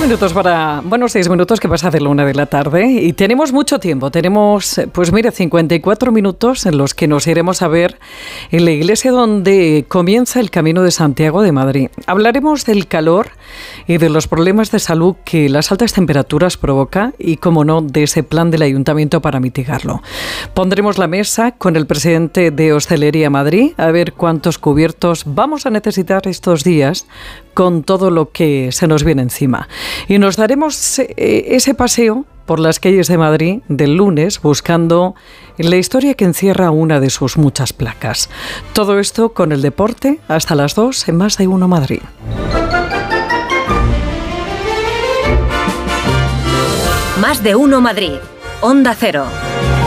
6 minutos que pasa de la 1 de la tarde y tenemos mucho tiempo. Tenemos, 54 minutos en los que nos iremos a ver en la iglesia donde comienza el Camino de Santiago de Madrid. Hablaremos del calor y de los problemas de salud que las altas temperaturas provoca y, como no, de ese plan del Ayuntamiento para mitigarlo. Pondremos la mesa con el presidente de Hostelería Madrid a ver cuántos cubiertos vamos a necesitar estos días con todo lo que se nos viene encima. Y nos daremos ese paseo por las calles de Madrid del lunes buscando la historia que encierra una de sus muchas placas. Todo esto con el deporte hasta las 2 en Más de Uno Madrid. Más de Uno Madrid. Onda Cero.